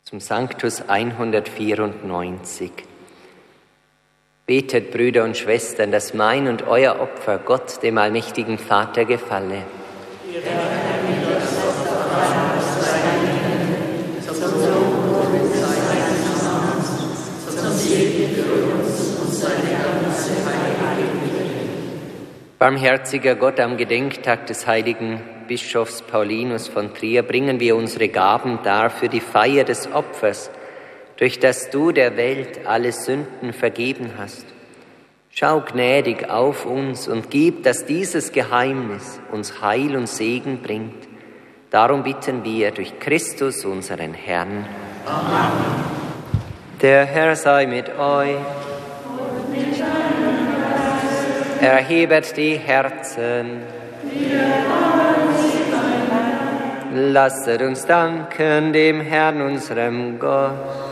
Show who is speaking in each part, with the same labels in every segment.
Speaker 1: Zum Sanctus 194. Betet, Brüder und Schwestern, dass mein und euer Opfer Gott, dem allmächtigen Vater, gefalle. Barmherziger Gott, am Gedenktag des heiligen Bischofs Paulinus von Trier bringen wir unsere Gaben dar für die Feier des Opfers, durch das du der Welt alle Sünden vergeben hast. Schau gnädig auf uns und gib, dass dieses Geheimnis uns Heil und Segen bringt. Darum bitten wir durch Christus, unseren Herrn. Amen. Der Herr sei mit euch.
Speaker 2: Und mit deinem Geist.
Speaker 1: Erhebet die Herzen. Lasset uns danken dem Herrn, unserem Gott.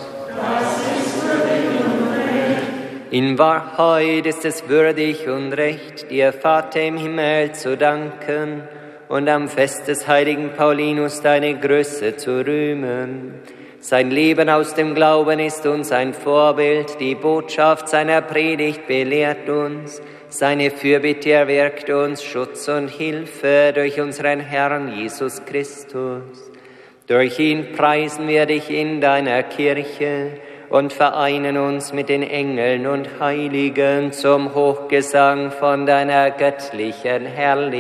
Speaker 1: In Wahrheit ist es würdig und recht, dir, Vater im Himmel, zu danken und am Fest des heiligen Paulinus deine Größe zu rühmen. Sein Leben aus dem Glauben ist uns ein Vorbild, die Botschaft seiner Predigt belehrt uns, seine Fürbitte erwirkt uns Schutz und Hilfe durch unseren Herrn Jesus Christus. Durch ihn preisen wir dich in deiner Kirche und vereinen uns mit den Engeln und Heiligen zum Hochgesang von deiner göttlichen Herrlichkeit.